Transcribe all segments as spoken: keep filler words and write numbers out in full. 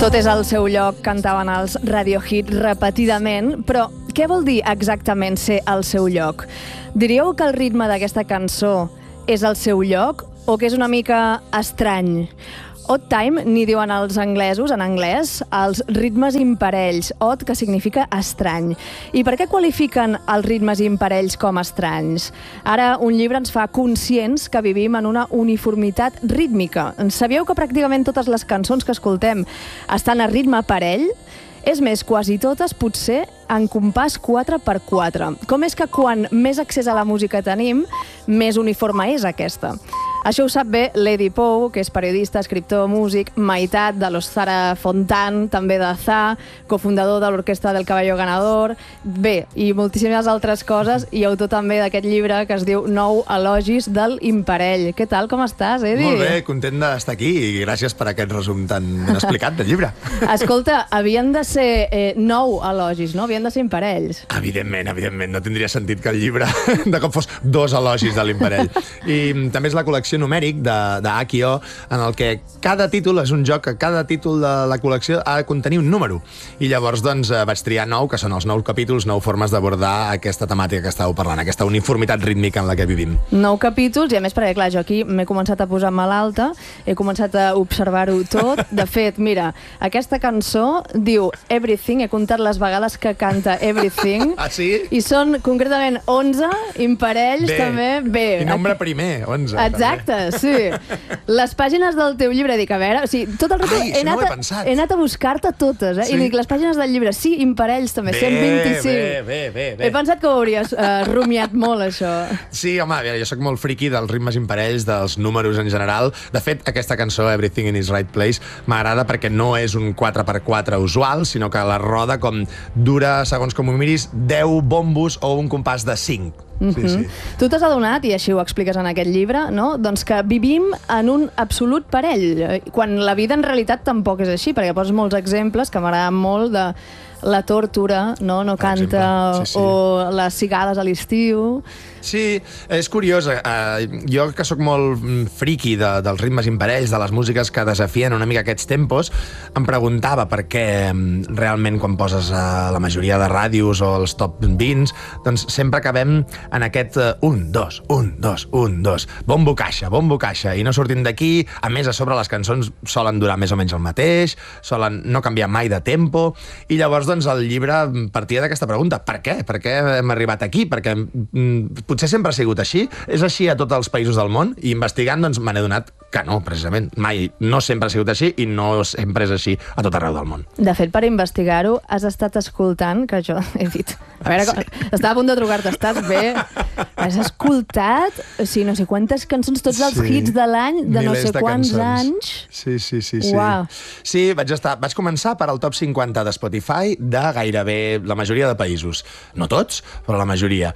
Tot és al seu lloc, cantaven els Radiohead repetidament, però què vol dir exactament ser al seu lloc? Diríeu que el ritme d'aquesta cançó és al seu lloc o que és una mica estrany? Odd time, n'hi diuen els anglesos, en anglès, els ritmes imparells. Odd, que significa estrany. I per què qualifiquen els ritmes imparells com estranys? Ara, un llibre ens fa conscients que vivim en una uniformitat rítmica. Sabíeu que pràcticament totes les cançons que escoltem estan a ritme parell? És més, quasi totes, potser, en compàs quatre per quatre. Com és que quan més accés a la música tenim, més uniforme és aquesta? Això ho sap bé l'Eddie Pou, que és periodista, escriptor, músic, meitat de l'Ostara Fontan, també de Za, cofundador de l'Orquestra del Caballo Ganador, bé, i moltíssimes altres coses, i autor també d'aquest llibre que es diu Nou elogis del imparell. Què tal, com estàs, Eddie? Molt bé, content d'estar aquí i gràcies per aquest resum tan ben explicat del llibre. Escolta, havien de ser eh, nou elogis, no? Havien de ser imparells. Evidentment, evidentment. No tindria sentit que el llibre de cop fos dos elogis de l'imparell. I també és la col·lecció numèric d'Akio, en el que cada títol és un joc, que cada títol de la col·lecció ha de contenir un número. I llavors doncs, vaig triar nou, que són els nou capítols, nou formes d'abordar aquesta temàtica que estàveu parlant, aquesta uniformitat rítmica en la que vivim. Nou capítols, i a més, perquè clar, jo aquí m'he començat a posar malalta, he començat a observar-ho tot. De fet, mira, aquesta cançó diu Everything, he comptat les vegades que canta Everything. Ah, sí? I són concretament onze imparells, bé. també. Bé. I nombre primer, onze. Exacte. Sí. Les pàgines del teu llibre, dic, a veure, o sigui, tot el rato Ai, he, no anat he pensat. he anat a buscar-te totes, eh? Sí. I dic, les pàgines del llibre, sí, imparells també, bé, cent vint-i-cinc. Bé, bé, bé, bé. He pensat que ho hauries uh, rumiat molt, això. Sí, home, jo sóc molt friqui dels ritmes imparells, dels números en general. De fet, aquesta cançó, Everything in its Right Place, m'agrada perquè no és un quatre per quatre usual, sinó que la roda com dura, segons com ho miris, deu bombos o un compàs de cinc. Mm -hmm. sí, sí. Tu t'has adonat, i així ho expliques en aquest llibre, no? Doncs que vivim en un absolut parell, quan la vida en realitat tampoc és així, perquè poses molts exemples que m'agraden molt de la tórtora, no, no canta, sí, sí. O les cigales a l'estiu. Sí, és curiós. Uh, jo, que sóc molt friqui de, dels ritmes imparells, de les músiques que desafien una mica aquests tempos, em preguntava per què realment quan poses a la majoria de ràdios o els top vint, doncs sempre acabem en aquest uh, un, dos, un, dos, un, dos, bombo caixa, bombo caixa, i no sortim d'aquí. A més, a sobre les cançons solen durar més o menys el mateix, solen no canviar mai de tempo, i llavors doncs el llibre partia d'aquesta pregunta: per què? Per què hem arribat aquí? Perquè mm, potser sempre ha sigut així? És així a tots els països del món? I investigant, doncs, me n'he donat que no, precisament. Mai, no sempre ha sigut així i no sempre és així a tot arreu del món. De fet, per investigar-ho, has estat escoltant, que jo he dit... A veure, sí. Estava a punt de trucar-te, estàs bé? Has escoltat, o sigui, no sé quantes cançons, tots els sí. hits de l'any, de Milers no sé quants cançons. anys. Sí, sí, sí. sí. Uau. Sí, vaig, estar, vaig començar per al top cinquanta de Spotify de gairebé la majoria de països. No tots, però la majoria.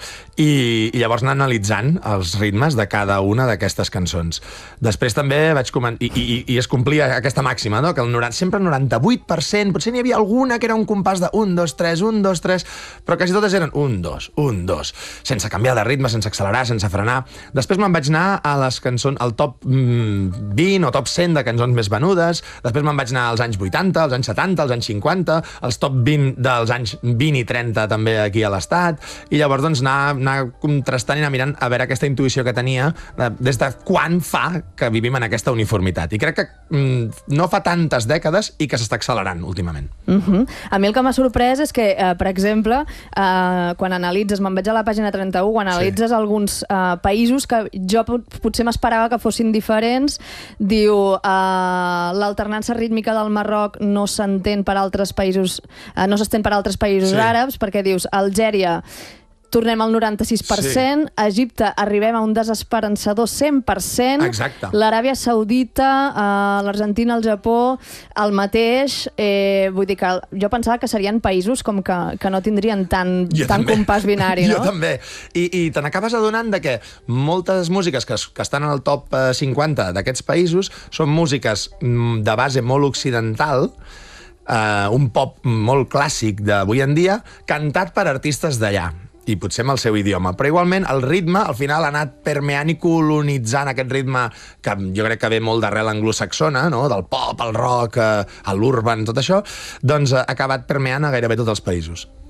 I, i llavors anar analitzant els ritmes de cada una d'aquestes cançons. Després també vaig començar... I, i, i es complia aquesta màxima, no? Que el noranta, sempre el noranta-vuit per cent, potser n'hi havia alguna que era un compàs de un, dos, tres, un, dos, tres, però quasi totes eren un, dos, un, dos, sense canviar de ritme, sense accelerar, sense frenar. Després me'n vaig anar a les cançons, al top mm, vint o top cent de cançons més venudes. Després me'n vaig anar als anys vuitanta, als anys setanta, als anys cinquanta, als top vint dels anys vint i trenta també aquí a l'Estat, i llavors doncs anar, anar contrastant i anar mirant a veure aquesta intuïció que tenia de, des de quan fa que vivim en aquesta uniformitat. I crec que mm, no fa tantes dècades i que s'està accelerant últimament. Uh -huh. A mi el que m'ha sorprès és que, eh, per exemple, eh, quan analitzes, me'n veig a la pàgina trenta-u, quan analitzes sí. alguns eh, països que jo potser m'esperava que fossin diferents, diu eh, l'alternança rítmica del Marroc no s'entén per altres països, eh, no s'estén per altres països sí. àrabs, perquè dius Algèria tornem al noranta-sis per cent, sí. Egipte arribem a un desesperançador cent per cent, exacte. L'Aràbia Saudita, eh, l'Argentina, el Japó, el mateix, eh, vull dir que jo pensava que serien països com que, que no tindrien tant, tant compàs binari, no? Jo també, i, i te n'acabes adonant de que moltes músiques que, que estan en el top cinquanta d'aquests països són músiques de base molt occidental, Uh, un pop molt clàssic d'avui en dia, cantat per artistes d'allà. i potser amb el seu idioma. Però igualment el ritme al final ha anat permeant i colonitzant aquest ritme que jo crec que ve molt d'arrel anglosaxona, no? Del pop, el rock, l'urban, tot això, doncs ha acabat permeant a gairebé tots els països.